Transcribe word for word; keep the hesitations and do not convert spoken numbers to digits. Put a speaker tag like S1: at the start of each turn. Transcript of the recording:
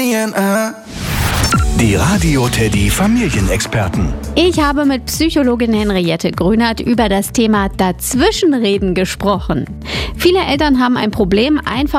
S1: Die Radio Teddy Familienexperten.
S2: Ich habe mit Psychologin Henriette Grünert über das Thema Dazwischenreden gesprochen. Viele Eltern haben ein Problem, einfach